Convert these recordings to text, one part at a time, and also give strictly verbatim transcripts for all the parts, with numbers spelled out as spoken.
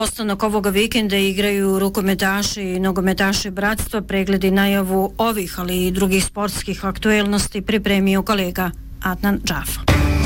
Ostanak ovoga vikenda igraju rukometaši i nogometaši bratstva. Pregledi najavu ovih, ali i drugih sportskih aktuelnosti pripremio kolega Adnan Džafa.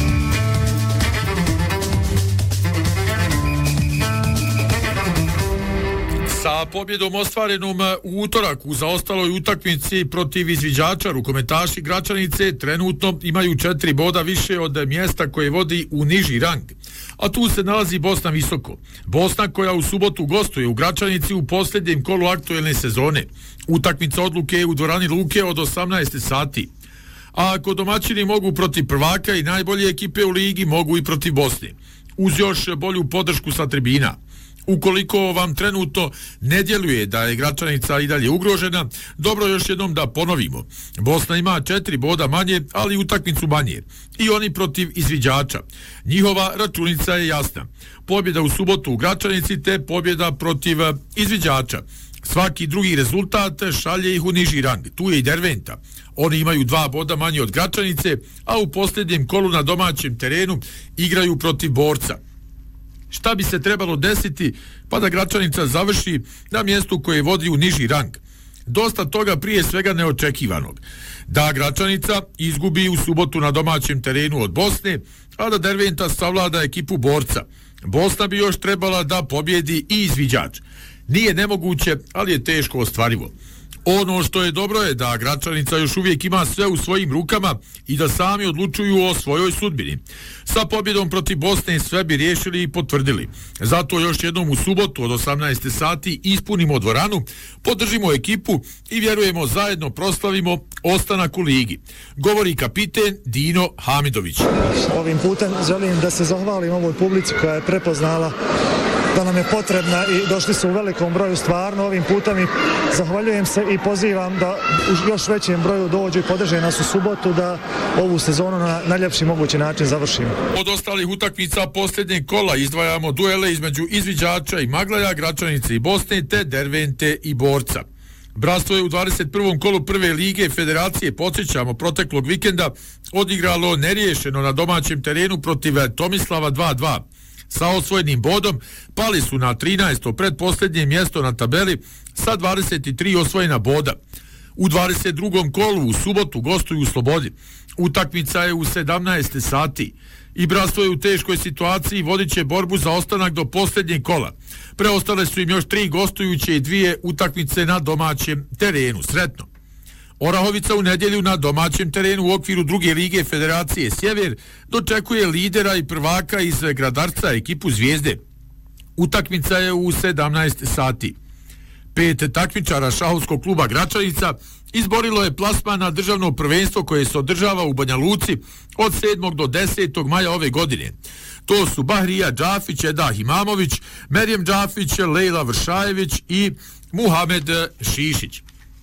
Sa pobjedom ostvarenom u utorak u zaostaloj utakmici protiv izviđača, rukometaši Gračanice trenutno imaju četiri boda više od mjesta koje vodi u niži rang. A tu se nalazi Bosna visoko. Bosna koja u subotu gostuje u Gračanici u posljednjem kolu aktuelne sezone. Utakmica odluke je u dvorani Luke od osamnaest sati. A ako domaćini mogu protiv prvaka i najbolje ekipe u ligi, mogu i protiv Bosne. Uz još bolju podršku sa tribina. Ukoliko vam trenutno ne djeluje da je Gračanica i dalje ugrožena, dobro još jednom da ponovimo. Bosna ima četiri boda manje, ali utakmicu manje. I oni protiv izviđača. Njihova računica je jasna. Pobjeda u subotu u Gračanici te pobjeda protiv izviđača. Svaki drugi rezultat šalje ih u niži rang. Tu je i Derventa. Oni imaju dva boda manje od Gračanice, a u posljednjem kolu na domaćem terenu igraju protiv Borca. Šta bi se trebalo desiti pa da Gračanica završi na mjestu koje vodi u niži rang? Dosta toga prije svega neočekivanog. Da Gračanica izgubi u subotu na domaćem terenu od Bosne, a da Derventa savlada ekipu Borca. Bosna bi još trebala da pobjedi i izviđač. Nije nemoguće, ali je teško ostvarivo. Ono što je dobro je da Gračanica još uvijek ima sve u svojim rukama i da sami odlučuju o svojoj sudbini. Sa pobjedom protiv Bosne sve bi riješili i potvrdili. Zato još jednom u subotu od osamnaest sati ispunimo dvoranu, podržimo ekipu i vjerujemo zajedno proslavimo ostanak u ligi. Govori kapiten Dino Hamidović. Ovim putem želim da se zahvalim ovoj publici koja je prepoznala da nam je potrebna i došli su u velikom broju stvarno ovim putem i zahvaljujem se i pozivam da u još većem broju dođu i podrže nas u subotu da ovu sezonu na najljepši mogući način završimo. Od ostalih utakmica posljednjeg kola izdvajamo duele između izviđača i Maglaja, Gračanice i Bosne te Dervente i Borca. Bratstvo je u dvadeset prvom kolu prve lige Federacije, podsjećamo, proteklog vikenda odigralo neriješeno na domaćem terenu protiv Tomislava dva dva. Sa osvojenim bodom pali su na trinaesto predposljednje mjesto na tabeli sa dvadeset tri osvojena boda. U dvadeset drugom kolu u subotu gostuju u Slobodi. Utakmica je u sedamnaest sati. I bratstvo je u teškoj situaciji, vodit će borbu za ostanak do posljednjeg kola. Preostale su im još tri gostujuće i dvije utakmice na domaćem terenu. Sretno! Orahovica u nedjelju na domaćem terenu u okviru druge lige Federacije Sjever dočekuje lidera i prvaka iz Gradarca, ekipu Zvijezde. Utakmica je u sedamnaest sati. Pet takmičara šahovskog kluba Gračanica izborilo je plasman na državno prvenstvo koje se održava u Banja Luci od sedmog do desetog maja ove godine. To su Bahrija Džafić, Edah Imamović, Merjem Džafić, Lejla Vršajević i Muhamed Šišić.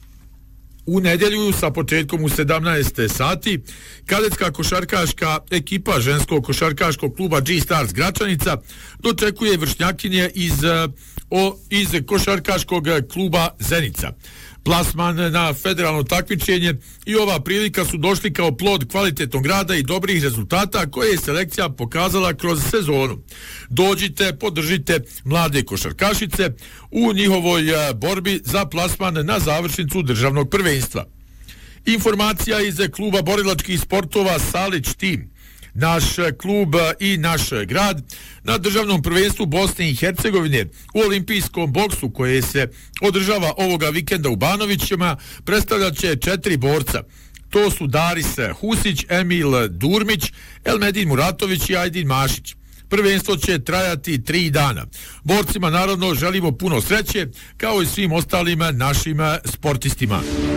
U nedjelju sa početkom u sedamnaest sati kadetska košarkaška ekipa ženskog košarkaškog kluba G-Stars Gračanica dočekuje vršnjakinje iz, o, iz košarkaškog kluba Zenica. Plasman na federalno takmičenje i ova prilika su došli kao plod kvalitetnog rada i dobrih rezultata koje je selekcija pokazala kroz sezonu. Dođite, podržite mlade košarkašice u njihovoj borbi za plasman na završnicu državnog prvenstva. Informacija iz kluba borilačkih sportova Salić Tim. Naš klub i naš grad na državnom prvenstvu Bosne i Hercegovine u olimpijskom boksu koje se održava ovoga vikenda u Banovićima predstavljat će četiri borca. To su Daris Husić, Emil Durmić, Elmedin Muratović i Ajdin Mašić. Prvenstvo će trajati tri dana. Borcima naravno želimo puno sreće kao i svim ostalim našim sportistima.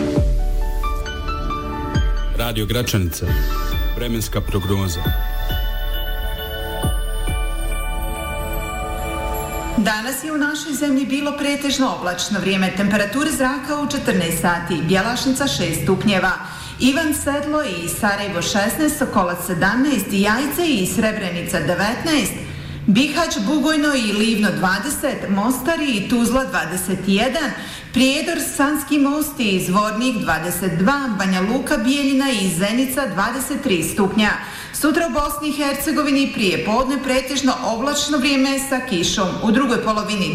Radio Gračanica. Vremenska prognoza. Danas je u našoj zemlji bilo pretežno oblačno vrijeme, temperature zraka u četrnaest sati, Bjelašnica šest stupnjeva, Ivan Sedlo i Sarajevo šesnaest, Sokolac sedamnaest, Jajce i Srebrenica devetnaest, Bihać, Bugojno i Livno dvadeset, Mostar i Tuzla dvadeset jedan, Prijedor, Sanski most i Zvornik dvadeset dva, Banja Luka, Bijeljina i Zenica dvadeset tri stupnja. Sutra u Bosni i Hercegovini prije podne pretežno oblačno vrijeme sa kišom. U drugoj polovini